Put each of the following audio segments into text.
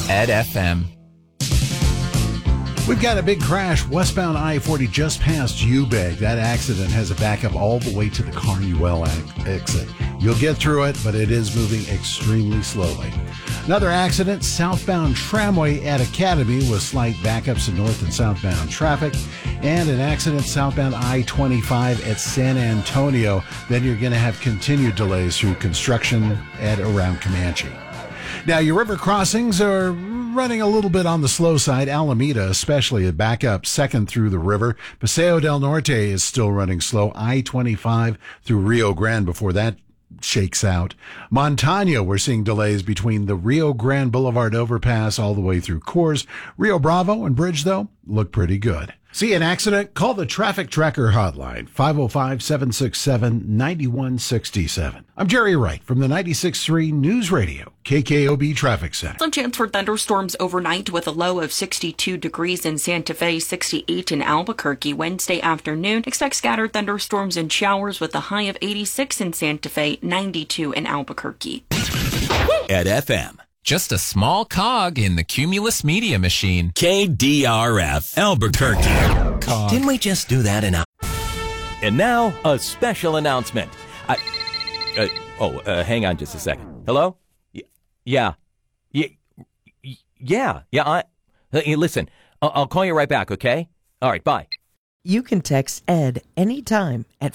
Ed FM. We've got a big crash westbound I-40 just past Ubeg. That accident has a backup all the way to the Carnuel exit. You'll get through it, but it is moving extremely slowly. Another accident, southbound tramway at Academy with slight backups in north and southbound traffic. And an accident southbound I-25 at San Antonio. Then you're going to have continued delays through construction at around Comanche. Now, your river crossings are running a little bit on the slow side. Alameda, especially, a backup second through the river. Paseo del Norte is still running slow. I-25 through Rio Grande before that shakes out. Montana, we're seeing delays between the Rio Grande Boulevard overpass all the way through Coors. Rio Bravo and Bridge, though, look pretty good. See an accident? Call the Traffic Tracker hotline, 505-767-9167. I'm Jerry Wright from the 96.3 News Radio, KKOB Traffic Center. Some chance for thunderstorms overnight with a low of 62 degrees in Santa Fe, 68 in Albuquerque. Wednesday afternoon, expect scattered thunderstorms and showers with a high of 86 in Santa Fe, 92 in Albuquerque. Ed FM. Just a small cog in the Cumulus Media Machine. KDRF, Albuquerque. Cog. Didn't we just do that in And now, a special announcement. Hang on just a second. Hello? Yeah. Listen, I'll call you right back, okay? All right, bye. You can text Ed anytime at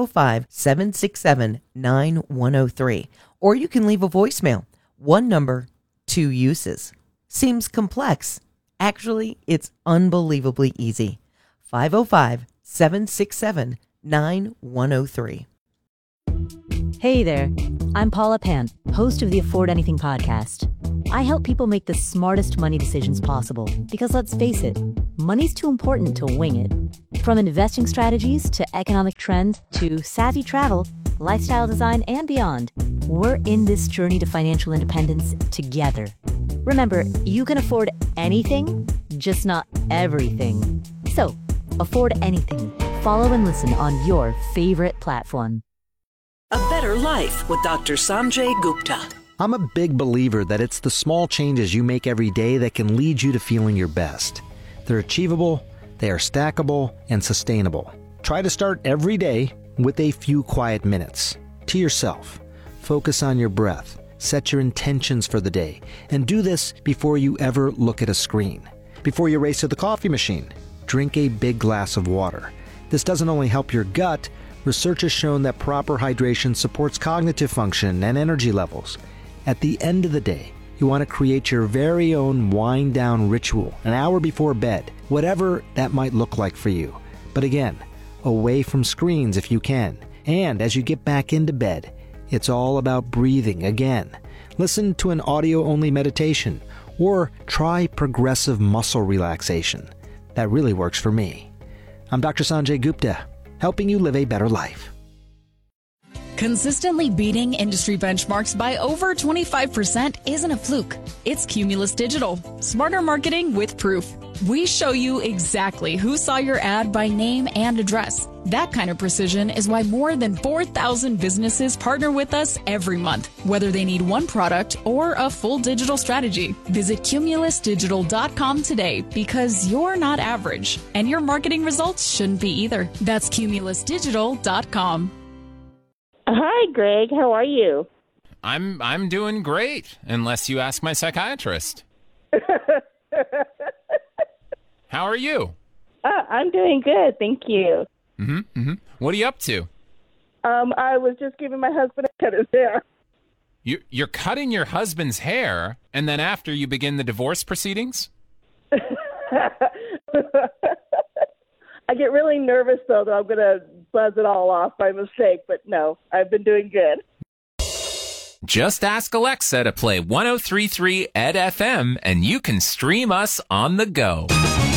505-767-9103. Or you can leave a voicemail. One number, 2 uses. Seems complex. Actually, it's unbelievably easy. 505-767-9103. Hey there, I'm Paula Pan, host of the Afford Anything podcast. I help people make the smartest money decisions possible because let's face it, money's too important to wing it. From investing strategies to economic trends to savvy travel, lifestyle design, and beyond, we're in this journey to financial independence together. Remember, you can afford anything, just not everything. So, afford anything. Follow and listen on your favorite platform. A Better Life with Dr. Sanjay Gupta. I'm a big believer that it's the small changes you make every day that can lead you to feeling your best. They're achievable, they are stackable, and sustainable. Try to start every day with a few quiet minutes to yourself. Focus on your breath, set your intentions for the day, and do this before you ever look at a screen. Before you race to the coffee machine, drink a big glass of water. This doesn't only help your gut, research has shown that proper hydration supports cognitive function and energy levels. At the end of the day, you want to create your very own wind-down ritual an hour before bed, whatever that might look like for you. But again, away from screens if you can. And as you get back into bed, it's all about breathing again. Listen to an audio-only meditation or try progressive muscle relaxation. That really works for me. I'm Dr. Sanjay Gupta, helping you live a better life. Consistently beating industry benchmarks by over 25% isn't a fluke. It's Cumulus Digital. Smarter marketing with proof. We show you exactly who saw your ad by name and address. That kind of precision is why more than 4,000 businesses partner with us every month, whether they need one product or a full digital strategy. Visit cumulusdigital.com today because you're not average, and your marketing results shouldn't be either. That's cumulusdigital.com. Hi, Greg. How are you? I'm doing great, unless you ask my psychiatrist. How are you? I'm doing good, thank you. What are you up to? I was just giving my husband a cut his hair. You're cutting your husband's hair, and then after you begin the divorce proceedings? I get really nervous, though, that I'm going to buzz it all off by mistake. But no, I've been doing good. Just ask Alexa to play 103.3 Ed FM, and you can stream us on the go.